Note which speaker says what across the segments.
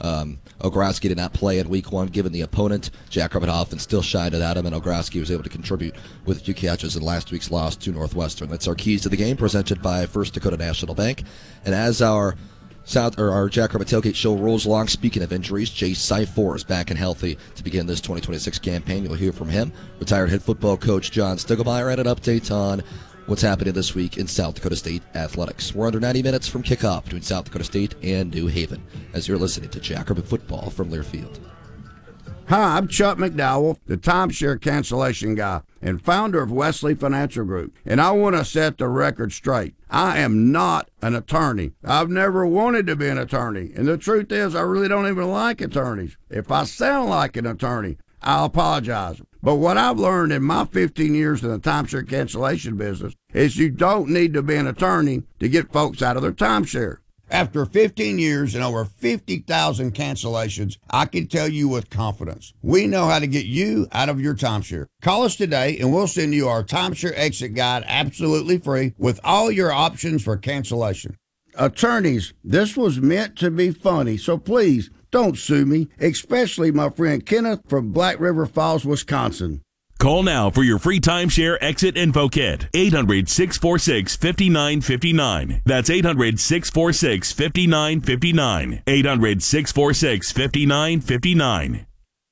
Speaker 1: Ogrowski did not play in Week 1 given the opponent. Jack Hoffman still shined at him, and Ogrowski was able to contribute with a few catches in last week's loss to Northwestern. That's our keys to the game, presented by First Dakota National Bank. And as our Jackrabbit Tailgate show rolls along, speaking of injuries, Jay Syfor is back and healthy to begin this 2026 campaign. You'll hear from him. Retired head football coach John Stiegelmeier, and an update on what's happening this week in South Dakota State athletics. We're under 90 minutes from kickoff between South Dakota State and New Haven as you're listening to Jackrabbit Football from Learfield.
Speaker 2: Hi, I'm Chuck McDowell, the timeshare cancellation guy and founder of Wesley Financial Group, and I want to set the record straight. I am not an attorney. I've never wanted to be an attorney, and the truth is I really don't even like attorneys. If I sound like an attorney, I'll apologize. But what I've learned in my 15 years in the timeshare cancellation business is you don't need to be an attorney to get folks out of their timeshare. After 15 years and over 50,000 cancellations, I can tell you with confidence, we know how to get you out of your timeshare. Call us today and we'll send you our timeshare exit guide absolutely free with all your options for cancellation. Attorneys, this was meant to be funny, so please don't sue me, especially my friend Kenneth from Black River Falls, Wisconsin.
Speaker 3: Call now for your free timeshare exit info kit. 800-646-5959. That's 800-646-5959. 800-646-5959.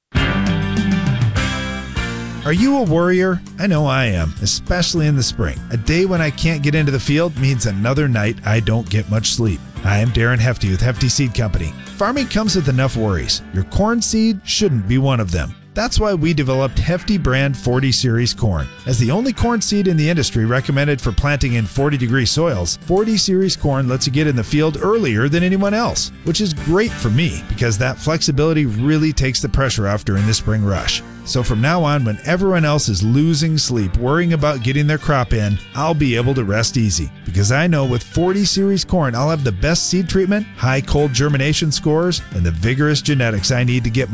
Speaker 4: Are you a worrier? I know I am, especially in the spring. A day when I can't get into the field means another night I don't get much sleep. Hi, I'm Darren Hefty with Hefty Seed Company. Farming comes with enough worries. Your corn seed shouldn't be one of them. That's why we developed Hefty brand 40 Series corn. As the only corn seed in the industry recommended for planting in 40-degree soils, 40 Series corn lets you get in the field earlier than anyone else, which is great for me because that flexibility really takes the pressure off during the spring rush. So from now on, when everyone else is losing sleep worrying about getting their crop in, I'll be able to rest easy because I know with 40 Series corn, I'll have the best seed treatment, high cold germination scores, and the vigorous genetics I need to get